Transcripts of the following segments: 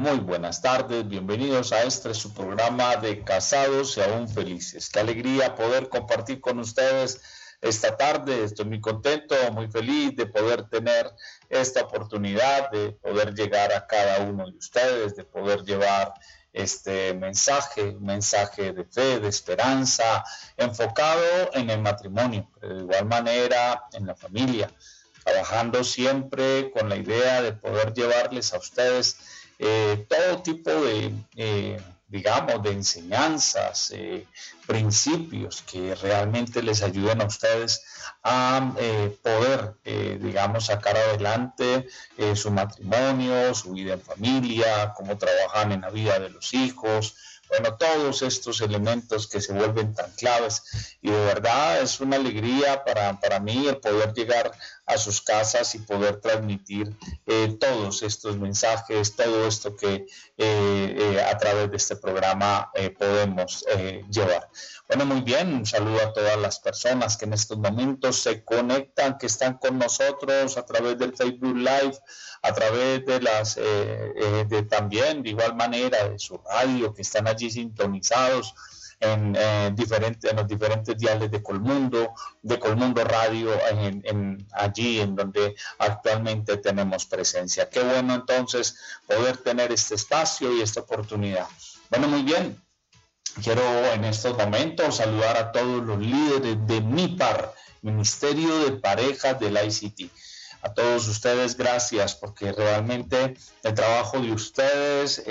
Muy buenas tardes, bienvenidos a este su programa de Casados y Aún Felices. Qué alegría poder compartir con ustedes esta tarde. Estoy muy contento, muy feliz de poder tener esta oportunidad, de poder llegar a cada uno de ustedes, de poder llevar este mensaje, un mensaje de fe, de esperanza, enfocado en el matrimonio, pero de igual manera en la familia, trabajando siempre con la idea de poder llevarles a ustedes todo tipo de, digamos, de enseñanzas, principios que realmente les ayuden a ustedes a poder, digamos, sacar adelante su matrimonio, su vida en familia, cómo trabajan en la vida de los hijos. Bueno, todos estos elementos que se vuelven tan claves, y de verdad es una alegría para mí el poder llegar a sus casas y poder transmitir todos estos mensajes, todo esto que a través de este programa podemos llevar. Bueno, muy bien, un saludo a todas las personas que en estos momentos se conectan, que están con nosotros a través del Facebook Live, a través de las, también de igual manera de su radio, que están allí sintonizados en los diferentes diales de Colmundo Radio, allí en donde actualmente tenemos presencia. Qué bueno entonces poder tener este espacio y esta oportunidad. Bueno, muy bien. Quiero en estos momentos saludar a todos los líderes de MIPAR, Ministerio de Parejas del ICT. A todos ustedes, gracias, porque realmente el trabajo de ustedes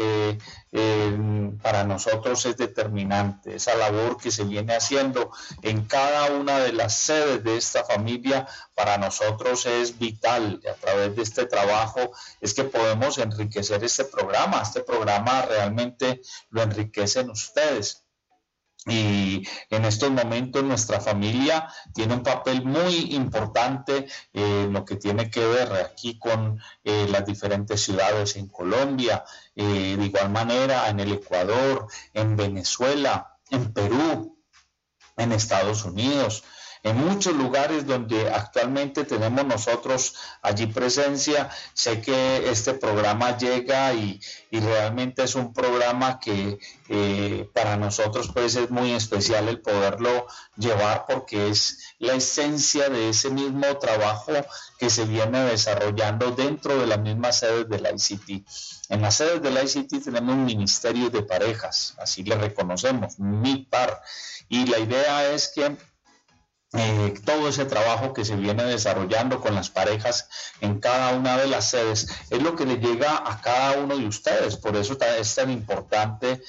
para nosotros es determinante. Esa labor que se viene haciendo en cada una de las sedes de esta familia, para nosotros es vital. A través de este trabajo es que podemos enriquecer este programa. Este programa realmente lo enriquecen ustedes. Y en estos momentos nuestra familia tiene un papel muy importante en lo que tiene que ver aquí con las diferentes ciudades en Colombia, de igual manera en el Ecuador, en Venezuela, en Perú, en Estados Unidos, en muchos lugares donde actualmente tenemos nosotros allí presencia. Sé que este programa llega y realmente es un programa que para nosotros pues es muy especial el poderlo llevar, porque es la esencia de ese mismo trabajo que se viene desarrollando dentro de las mismas sedes de la ICT. En las sedes de la ICT tenemos un ministerio de parejas, así le reconocemos, MIPAR, y la idea es que todo ese trabajo que se viene desarrollando con las parejas en cada una de las sedes es lo que le llega a cada uno de ustedes. Por eso es tan importante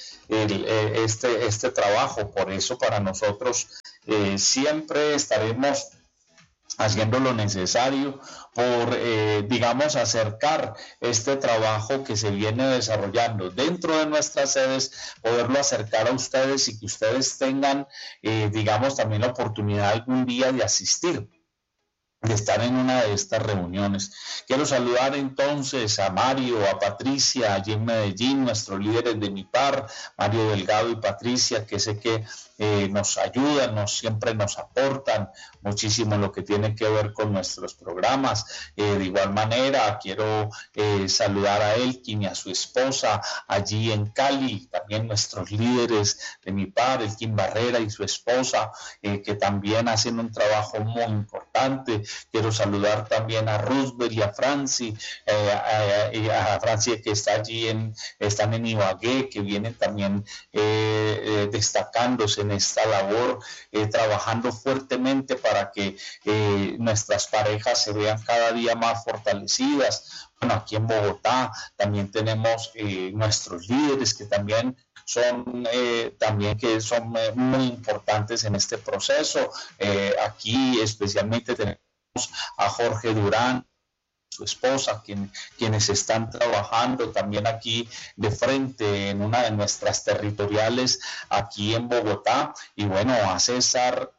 este trabajo. Por eso para nosotros siempre estaremos haciendo lo necesario por, digamos, acercar este trabajo que se viene desarrollando dentro de nuestras sedes, poderlo acercar a ustedes y que ustedes tengan, digamos, también la oportunidad algún día de asistir, de estar en una de estas reuniones. Quiero saludar entonces a Mario, a Patricia, allí en Medellín, nuestros líderes de MIPAR, Mario Delgado y Patricia, que sé que nos ayudan, siempre nos aportan muchísimo en lo que tiene que ver con nuestros programas. De igual manera, quiero saludar a Elkin y a su esposa allí en Cali, también nuestros líderes de MIPAR, Elkin Barrera y su esposa, que también hacen un trabajo muy importante. Quiero saludar también a Roosevelt y a Franci, a Francia, que está allí están en Ibagué, que vienen también destacándose en esta labor, trabajando fuertemente para que nuestras parejas se vean cada día más fortalecidas. Bueno, aquí en Bogotá también tenemos nuestros líderes que también son muy importantes en este proceso. Aquí especialmente tenemos a Jorge Durán, su esposa, quienes están trabajando también aquí de frente en una de nuestras territoriales aquí en Bogotá, y bueno, a César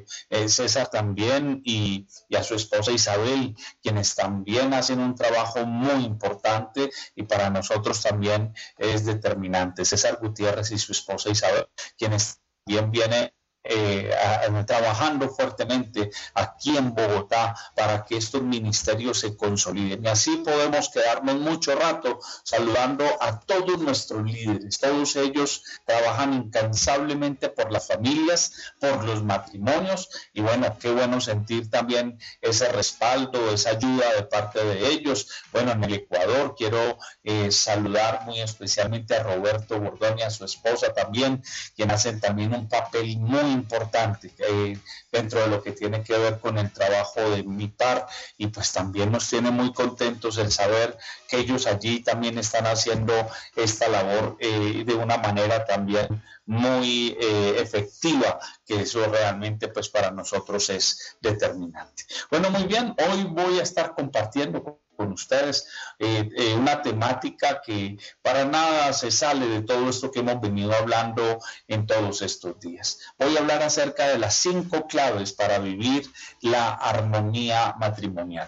también y a su esposa Isabel, quienes también hacen un trabajo muy importante y para nosotros también es determinante. César Gutiérrez y su esposa Isabel, quienes también vienen trabajando fuertemente aquí en Bogotá para que estos ministerios se consoliden. Y así podemos quedarnos mucho rato saludando a todos nuestros líderes. Todos ellos trabajan incansablemente por las familias, por los matrimonios, y bueno, qué bueno sentir también ese respaldo, esa ayuda de parte de ellos. Bueno, en el Ecuador quiero saludar muy especialmente a Roberto Bordón y a su esposa también, quien hacen también un papel muy importante dentro de lo que tiene que ver con el trabajo de MIPAR, y pues también nos tiene muy contentos el saber que ellos allí también están haciendo esta labor de una manera también muy efectiva, que eso realmente pues para nosotros es determinante. Bueno, muy bien, hoy voy a estar compartiendo con ustedes una temática que para nada se sale de todo esto que hemos venido hablando en todos estos días. Voy a hablar acerca de las 5 claves para vivir la armonía matrimonial.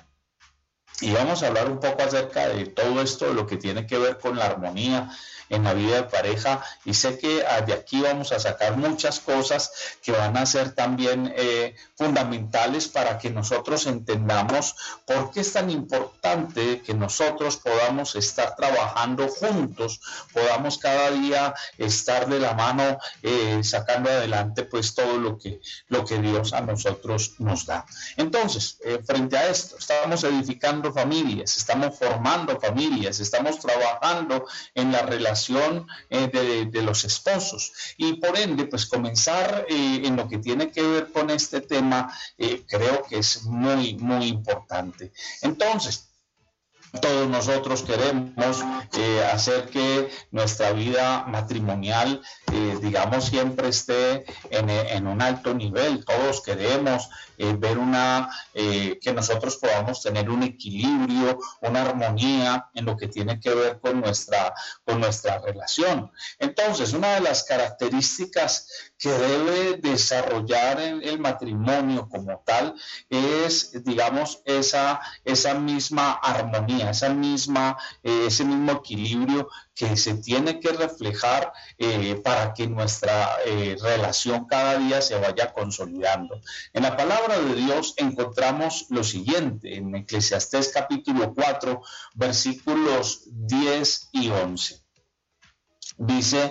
Y vamos a hablar un poco acerca de todo esto, de lo que tiene que ver con la armonía en la vida de pareja, y sé que de aquí vamos a sacar muchas cosas que van a ser también fundamentales para que nosotros entendamos por qué es tan importante que nosotros podamos estar trabajando juntos, podamos cada día estar de la mano sacando adelante pues todo lo que Dios a nosotros nos da. Entonces, frente a esto, estamos edificando familias, estamos formando familias, estamos trabajando en la relación de los esposos, y por ende pues comenzar en lo que tiene que ver con este tema creo que es muy muy importante. Entonces, todos nosotros queremos hacer que nuestra vida matrimonial, digamos, siempre esté en un alto nivel. Todos queremos ver que nosotros podamos tener un equilibrio, una armonía en lo que tiene que ver con nuestra relación. Entonces, una de las características que debe desarrollar el matrimonio como tal es, digamos, esa misma armonía, ese mismo equilibrio que se tiene que reflejar para que nuestra relación cada día se vaya consolidando. En la palabra de Dios encontramos lo siguiente, en Eclesiastés capítulo 4, versículos 10 y 11. Dice,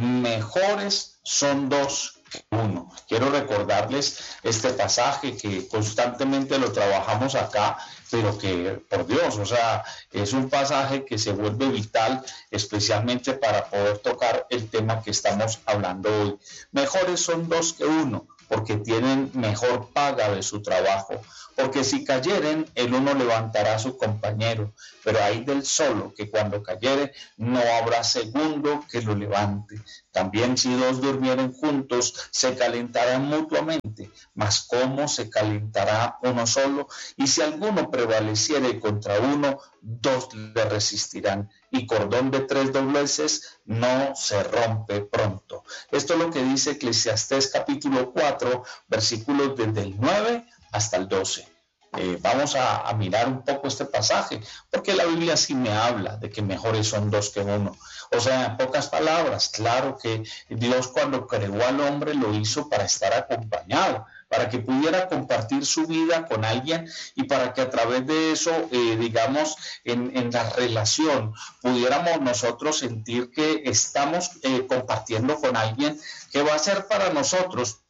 mejores son 2 que 1. Quiero recordarles este pasaje que constantemente lo trabajamos acá, pero que, por Dios, o sea, es un pasaje que se vuelve vital, especialmente para poder tocar el tema que estamos hablando hoy. Mejores son 2 que 1, porque tienen mejor paga de su trabajo. Porque si cayeren, el uno levantará a su compañero, pero hay del solo, que cuando cayere, no habrá segundo que lo levante. También si 2 durmieren juntos, se calentarán mutuamente, mas ¿cómo se calentará uno solo? Y si alguno prevaleciere contra uno, 2 le resistirán, y cordón de 3 dobleces no se rompe pronto. Esto es lo que dice Eclesiastés capítulo 4, versículos desde el 9 hasta el 12. Vamos a mirar un poco este pasaje, porque la Biblia sí me habla de que mejores son 2 que 1. O sea, en pocas palabras, claro que Dios cuando creó al hombre lo hizo para estar acompañado, para que pudiera compartir su vida con alguien, y para que a través de eso, digamos, en la relación pudiéramos nosotros sentir que estamos compartiendo con alguien que va a ser para nosotros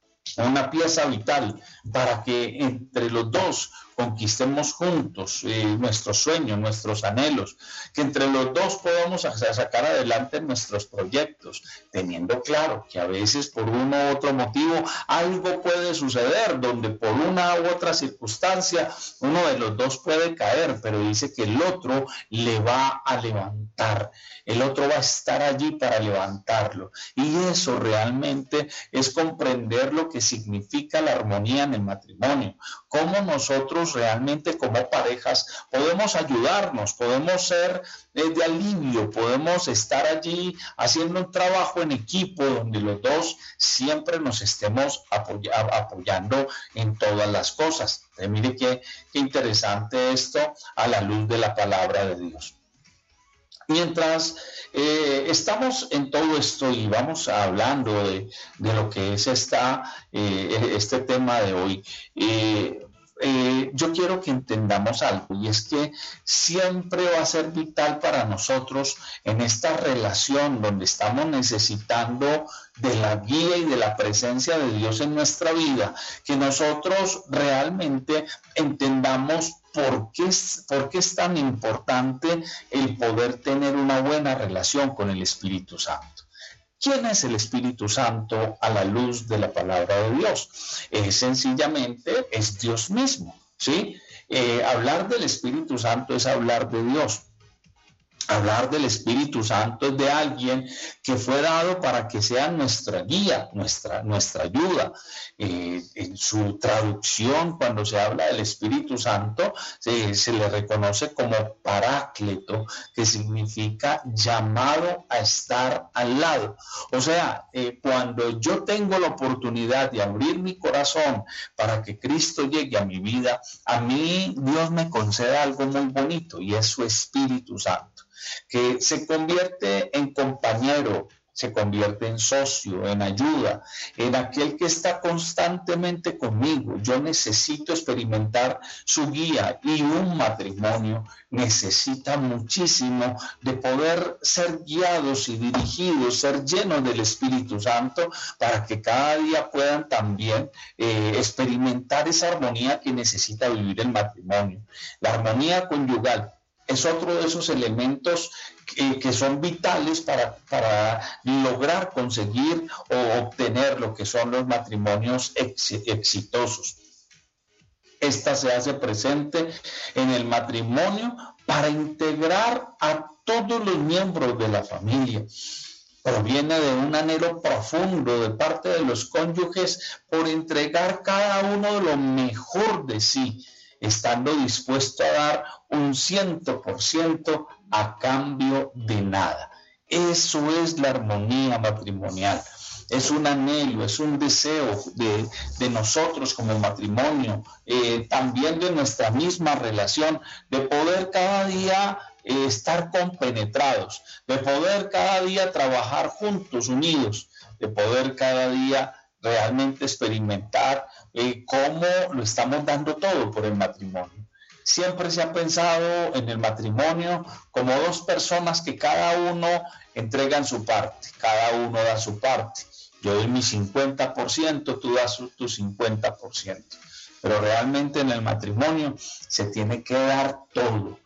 una pieza vital para que entre los dos conquistemos juntos nuestros sueños, nuestros anhelos, que entre los dos podamos sacar adelante nuestros proyectos, teniendo claro que a veces por uno u otro motivo algo puede suceder, donde por una u otra circunstancia uno de los dos puede caer, pero dice que el otro le va a levantar, el otro va a estar allí para levantarlo, y eso realmente es comprender lo que significa la armonía en el matrimonio, cómo nosotros realmente como parejas podemos ayudarnos, podemos ser de alivio, podemos estar allí haciendo un trabajo en equipo donde los dos siempre nos estemos apoyando en todas las cosas. Mire qué interesante esto a la luz de la palabra de Dios. Mientras estamos en todo esto y vamos hablando de lo que es este tema de hoy, yo quiero que entendamos algo, y es que siempre va a ser vital para nosotros en esta relación donde estamos necesitando de la guía y de la presencia de Dios en nuestra vida, que nosotros realmente entendamos por qué es tan importante el poder tener una buena relación con el Espíritu Santo. ¿Quién es el Espíritu Santo a la luz de la palabra de Dios? Sencillamente es Dios mismo, ¿sí? Hablar del Espíritu Santo es hablar de Dios. Hablar del Espíritu Santo es de alguien que fue dado para que sea nuestra guía, nuestra ayuda. En su traducción, cuando se habla del Espíritu Santo, se le reconoce como Paráclito, que significa llamado a estar al lado. O sea, cuando yo tengo la oportunidad de abrir mi corazón para que Cristo llegue a mi vida, a mí Dios me concede algo muy bonito, y es su Espíritu Santo, que se convierte en compañero, se convierte en socio, en ayuda, en aquel que está constantemente conmigo. Yo necesito experimentar su guía, y un matrimonio necesita muchísimo de poder ser guiados y dirigidos, ser llenos del Espíritu Santo, para que cada día puedan también experimentar esa armonía que necesita vivir el matrimonio. La armonía conyugal es otro de esos elementos que son vitales para lograr conseguir o obtener lo que son los matrimonios exitosos. Esta se hace presente en el matrimonio para integrar a todos los miembros de la familia. Proviene de un anhelo profundo de parte de los cónyuges por entregar cada uno de lo mejor de sí, estando dispuesto a dar un 100% a cambio de nada. Eso es la armonía matrimonial. Es un anhelo, es un deseo de nosotros como matrimonio, también de nuestra misma relación, de poder cada día estar compenetrados, de poder cada día trabajar juntos, unidos, de poder cada día realmente experimentar cómo lo estamos dando todo por el matrimonio. Siempre se ha pensado en el matrimonio como dos personas que cada uno entregan su parte, cada uno da su parte. Yo doy mi 50%, tú das tu 50%. Pero realmente en el matrimonio se tiene que dar todo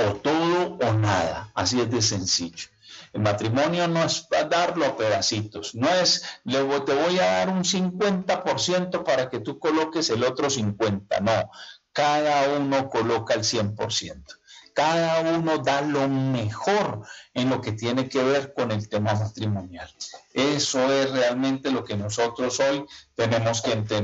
o nada. Así es de sencillo. El matrimonio no es darlo a pedacitos, no es te voy a dar un 50% para que tú coloques el otro 50%, no. Cada uno coloca el 100%. Cada uno da lo mejor en lo que tiene que ver con el tema matrimonial. Eso es realmente lo que nosotros hoy tenemos que entender.